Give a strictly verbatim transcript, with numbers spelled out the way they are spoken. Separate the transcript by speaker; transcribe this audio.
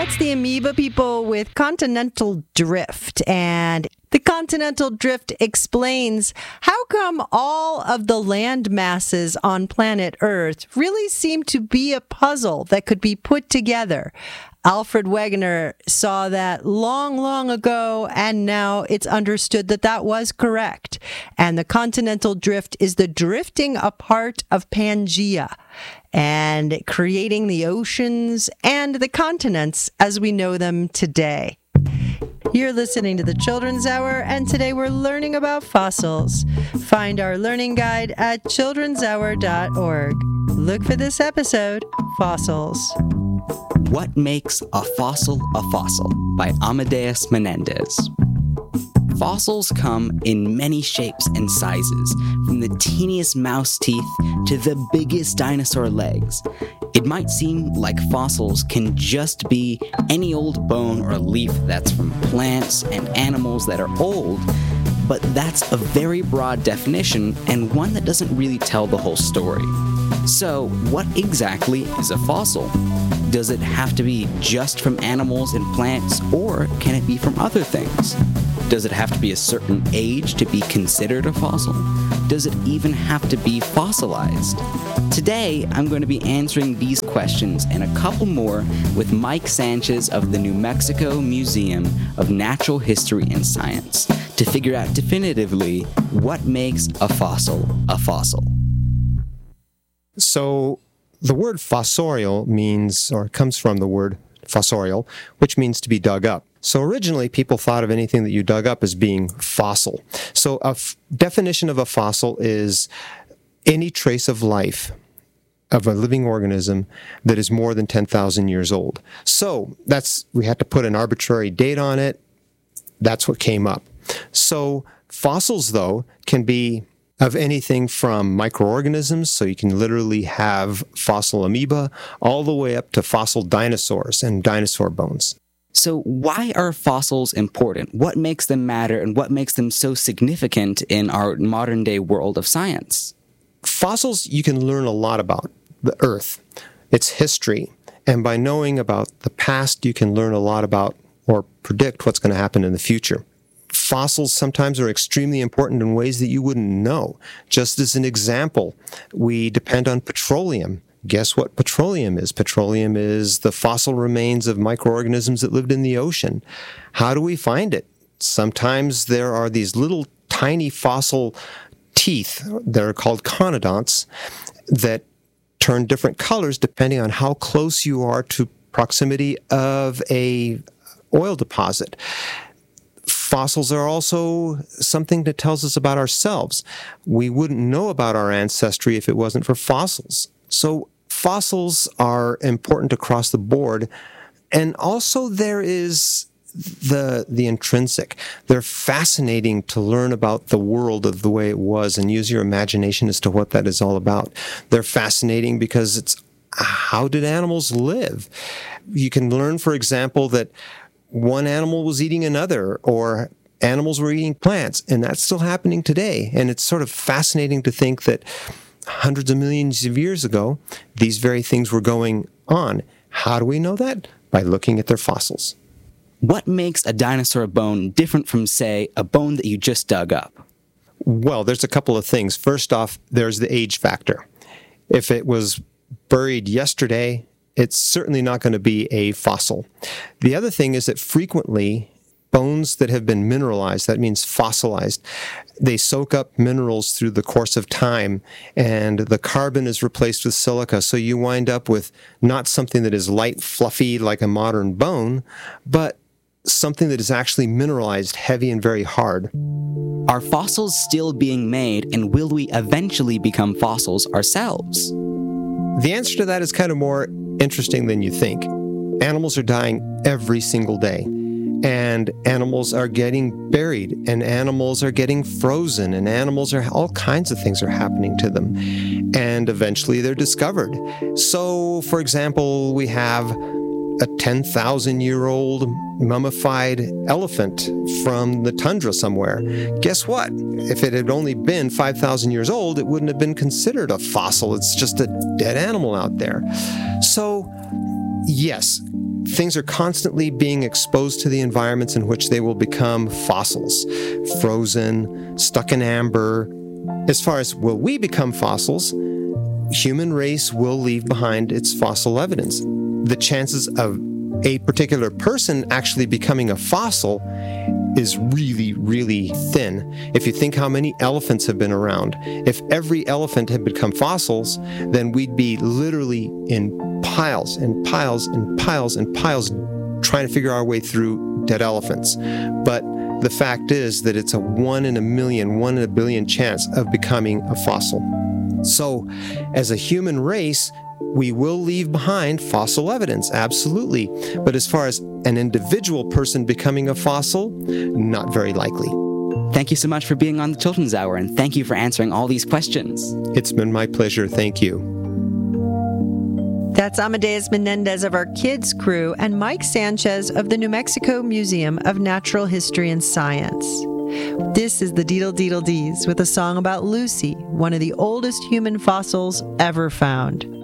Speaker 1: That's the amoeba people with continental drift. And the continental drift explains how come all of the land masses on planet Earth really seem to be a puzzle that could be put together. Alfred Wegener saw that long, long ago, and now it's understood that that was correct. And the continental drift is the drifting apart of Pangaea and creating the oceans and the continents as we know them today. You're listening to the Children's Hour, and today we're learning about fossils. Find our learning guide at children's hour dot org. Look for this episode, Fossils.
Speaker 2: What Makes a Fossil a Fossil by Amadeus Menendez. Fossils come in many shapes and sizes, from the teeniest mouse teeth to the biggest dinosaur legs. It might seem like fossils can just be any old bone or leaf that's from plants and animals that are old, but that's a very broad definition and one that doesn't really tell the whole story. So, what exactly is a fossil? Does it have to be just from animals and plants, or can it be from other things? Does it have to be a certain age to be considered a fossil? Does it even have to be fossilized? Today, I'm going to be answering these questions and a couple more with Mike Sanchez of the New Mexico Museum of Natural History and Science to figure out definitively what makes a fossil a fossil.
Speaker 3: So the word fossorial means, or comes from the word fossorial, which means to be dug up. So originally, people thought of anything that you dug up as being fossil. So a f- definition of a fossil is any trace of life of a living organism that is more than ten thousand years old. So that's, we had to put an arbitrary date on it. That's what came up. So fossils, though, can be of anything from microorganisms, so you can literally have fossil amoeba, all the way up to fossil dinosaurs and dinosaur bones.
Speaker 2: So why are fossils important? What makes them matter, and what makes them so significant in our modern-day world of science?
Speaker 3: Fossils, you can learn a lot about the Earth, its history, and by knowing about the past, you can learn a lot about or predict what's going to happen in the future. Fossils sometimes are extremely important in ways that you wouldn't know. Just as an example, we depend on petroleum. Guess what petroleum is? Petroleum is the fossil remains of microorganisms that lived in the ocean. How do we find it? Sometimes there are these little tiny fossil teeth that are called conodonts that turn different colors depending on how close you are to proximity of a oil deposit. Fossils are also something that tells us about ourselves. We wouldn't know about our ancestry if it wasn't for fossils. So fossils are important across the board. And also there is the the intrinsic. They're fascinating to learn about the world of the way it was and use your imagination as to what that is all about. They're fascinating because it's how did animals live? You can learn, for example, that one animal was eating another, or animals were eating plants, and that's still happening today. And it's sort of fascinating to think that hundreds of millions of years ago, these very things were going on. How do we know that? By looking at their fossils.
Speaker 2: What makes a dinosaur bone different from, say, a bone that you just dug up?
Speaker 3: Well, there's a couple of things. First off, there's the age factor. If it was buried yesterday, it's certainly not going to be a fossil. The other thing is that frequently, bones that have been mineralized, that means fossilized, they soak up minerals through the course of time, and the carbon is replaced with silica, so you wind up with not something that is light, fluffy like a modern bone, but something that is actually mineralized, heavy, and very hard.
Speaker 2: Are fossils still being made, and will we eventually become fossils ourselves?
Speaker 3: The answer to that is kind of more interesting than you think. Animals are dying every single day, and animals are getting buried, and animals are getting frozen, and animals are, all kinds of things are happening to them, and eventually they're discovered. So, for example, we have a ten thousand year old mummified elephant from the tundra somewhere. Guess what? If it had only been five thousand years old, it wouldn't have been considered a fossil. It's just a dead animal out there. So, yes, things are constantly being exposed to the environments in which they will become fossils, frozen, stuck in amber. As far as will we become fossils, human race will leave behind its fossil evidence. The chances of a particular person actually becoming a fossil is really, really thin. If you think how many elephants have been around, if every elephant had become fossils, then we'd be literally in piles and piles and piles and piles trying to figure our way through dead elephants. But the fact is that it's a one in a million, one in a billion chance of becoming a fossil. So, as a human race, we will leave behind fossil evidence, absolutely. But as far as an individual person becoming a fossil, not very likely.
Speaker 2: Thank you so much for being on the Children's Hour, and thank you for answering all these questions.
Speaker 3: It's been my pleasure. Thank you.
Speaker 1: That's Amadeus Menendez of our Kids Crew and Mike Sanchez of the New Mexico Museum of Natural History and Science. This is the Deedle Deedle Dees with a song about Lucy, one of the oldest human fossils ever found.